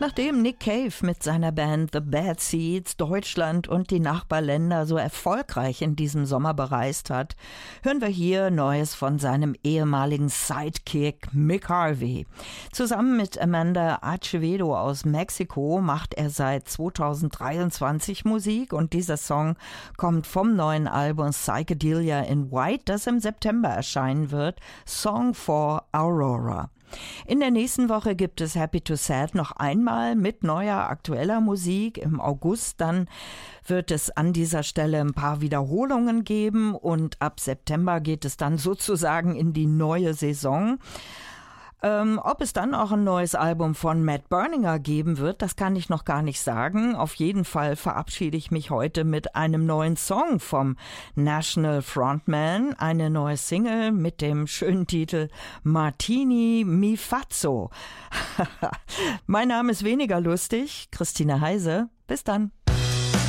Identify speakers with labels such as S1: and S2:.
S1: Nachdem Nick Cave mit seiner Band The Bad Seeds Deutschland und die Nachbarländer so erfolgreich in diesem Sommer bereist hat, hören wir hier Neues von seinem ehemaligen Sidekick Mick Harvey. Zusammen mit Amanda Acevedo aus Mexiko macht er seit 2023 Musik und dieser Song kommt vom neuen Album Psychedelia in White, das im September erscheinen wird, Song for Aurora. In der nächsten Woche gibt es Happy to Sad noch einmal mit neuer aktueller Musik. Im August dann wird es an dieser Stelle ein paar Wiederholungen geben und ab September geht es dann sozusagen in die neue Saison. Ob es dann auch ein neues Album von Matt Berninger geben wird, das kann ich noch gar nicht sagen. Auf jeden Fall verabschiede ich mich heute mit einem neuen Song vom National Frontman, eine neue Single mit dem schönen Titel Martini Mi Fazzo. Mein Name ist weniger lustig, Christine Heise. Bis dann.